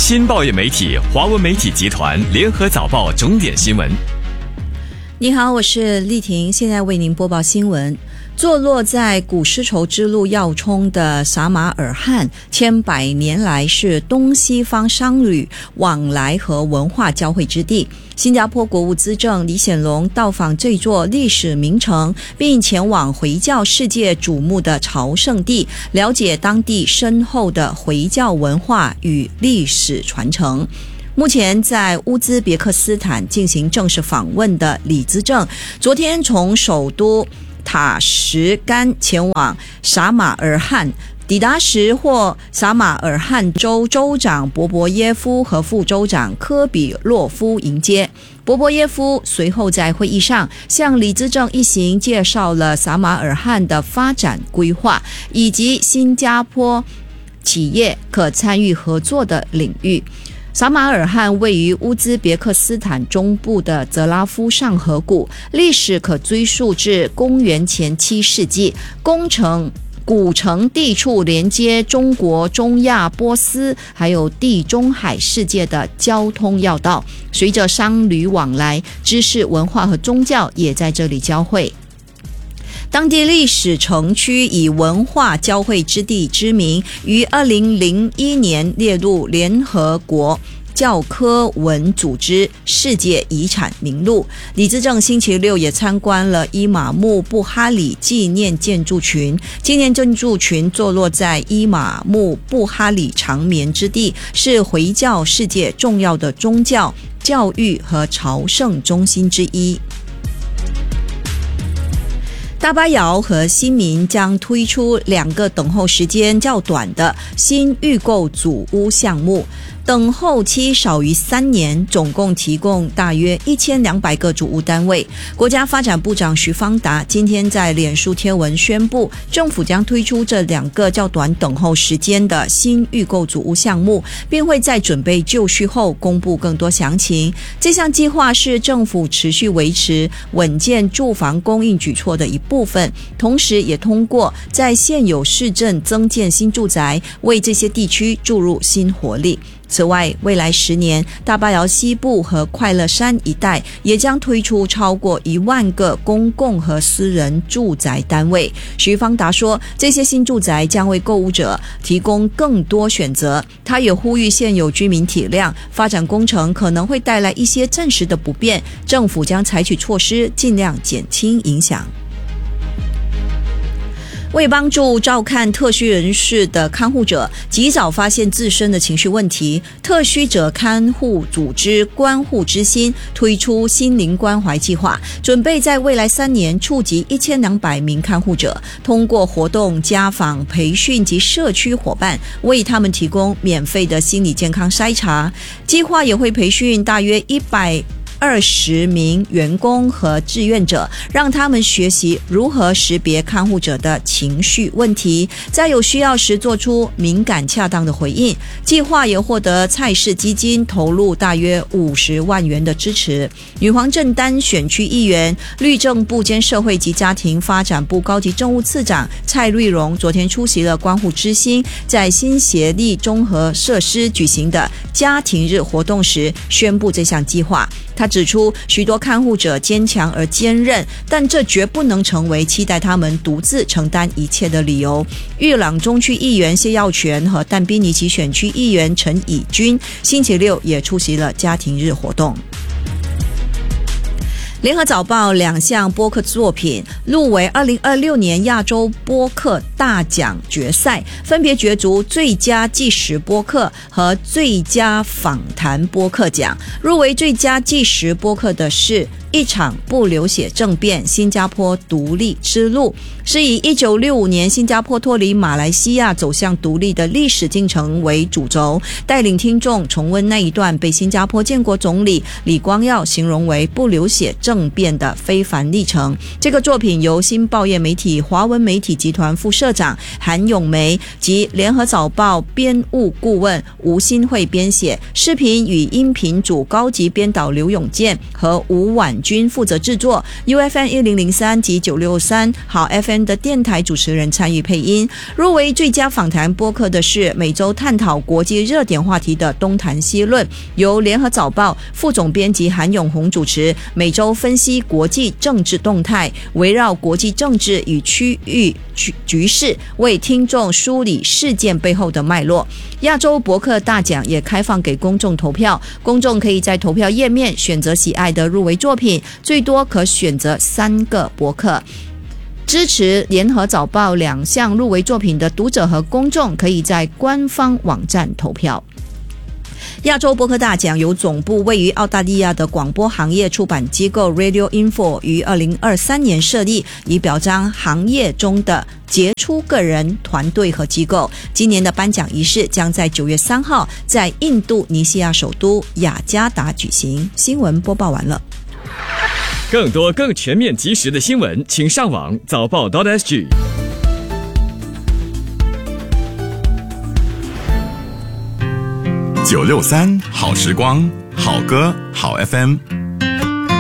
新报业媒体华文媒体集团联合早报重点新闻。 你好，我是丽婷，现在为您播报新闻。坐落在古丝绸之路要冲的撒马尔罕，千百年来是东西方商旅往来和文化交汇之地。新加坡国务资政李显龙到访这座历史名城，并前往回教世界瞩目的朝圣地，了解当地深厚的回教文化与历史传承。目前在乌兹别克斯坦进行正式访问的李资政，昨天从首都塔什干前往撒马尔罕，抵达时获撒马尔罕州州长博博耶夫和副州长科比洛夫迎接。博博耶夫随后在会议上向李资政一行介绍了撒马尔罕的发展规划，以及新加坡企业可参与合作的领域。撒马尔罕位于乌兹别克斯坦中部的泽拉夫上河谷，历史可追溯至公元前7世纪。古城地处连接中国、中亚、波斯还有地中海世界的交通要道，随着商旅往来，知识、文化和宗教也在这里交汇。当地历史城区以文化交汇之地知名，于2001年列入联合国教科文组织世界遗产名录。李资政星期六也参观了伊玛目布哈里纪念建筑群。纪念建筑群坐落在伊玛目布哈里长眠之地，是回教世界重要的宗教、教育和朝圣中心之一。大巴窑和新民将推出2个等候时间较短的新预购组屋项目，等候期少于3年，总共提供大约1200个组屋单位。国家发展部长徐方达今天在脸书贴文宣布，政府将推出这2个较短等候时间的新预购组屋项目，并会在准备就绪后公布更多详情。这项计划是政府持续维持稳健住房供应举措的一部分，同时也通过在现有市镇增建新住宅，为这些地区注入新活力。此外，未来10年，大巴窑西部和快乐山一带也将推出超过1万个公共和私人住宅单位。徐方达说，这些新住宅将为购物者提供更多选择。他也呼吁现有居民体谅，发展工程可能会带来一些暂时的不便，政府将采取措施尽量减轻影响。为帮助照看特需人士的看护者及早发现自身的情绪问题，特需者看护组织关护之心推出心灵关怀计划，准备在未来3年触及1200名看护者，通过活动、家访、培训及社区伙伴，为他们提供免费的心理健康筛查。计划也会培训大约120名员工和志愿者，让他们学习如何识别看护者的情绪问题，在有需要时做出敏感恰当的回应。计划也获得蔡氏基金投入大约50万元的支持。女皇镇丹选区议员、律政部兼社会及家庭发展部高级政务次长蔡瑞荣昨天出席了关护之心在新协力综合设施举行的家庭日活动时，宣布这项计划。他指出，许多看护者坚强而坚韧，但这绝不能成为期待他们独自承担一切的理由。玉朗中区议员谢耀全和淡滨尼奇选区议员陈以军星期六也出席了家庭日活动。联合早报2项播客作品入围2026年亚洲播客大奖决赛，分别角逐最佳纪实播客和最佳访谈播客奖。入围最佳纪实播客的是一场不流血政变：新加坡独立之路，是以1965年新加坡脱离马来西亚走向独立的历史进程为主轴，带领听众重温那一段被新加坡建国总理李光耀形容为不流血政变的非凡历程。这个作品由新报业媒体华文媒体集团副社长韩咏梅及联合早报编务顾问吴新慧编写，视频与音频组高级编导刘永健和吴婉君负责制作， UFM 1003及963好 FM 的电台主持人参与配音。入围最佳访谈播客的是每周探讨国际热点话题的东谈西论，由联合早报副总编辑韩永红主持，每周分析国际政治动态，围绕国际政治与区域局势，为听众梳理事件背后的脉络。亚洲博客大奖也开放给公众投票，公众可以在投票页面选择喜爱的入围作品，最多可选择3个博客。支持联合早报2项入围作品的读者和公众可以在官方网站投票。亚洲播客大奖由总部位于澳大利亚的广播行业出版机构 Radio Info 于2023年设立，以表彰行业中的杰出个人、团队和机构。今年的颁奖仪式将在9月3号在印度尼西亚首都雅加达举行。新闻播报完了。 更多更全面及时的新闻，请上网早报 .sg。 963好时光，好歌好 FM。